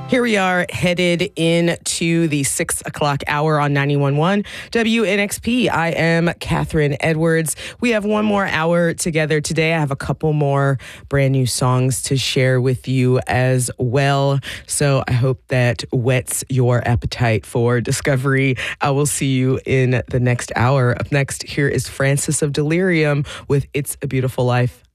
Here we are headed into the 6 o'clock hour on 91.1 WNXP. I am Catherine Edwards. We have one more hour together today. I have a couple more brand new songs to share with you as well. So I hope that whets your appetite for discovery. I will see you in the next hour. Up next, here is Francis of Delirium with It's a Beautiful Life.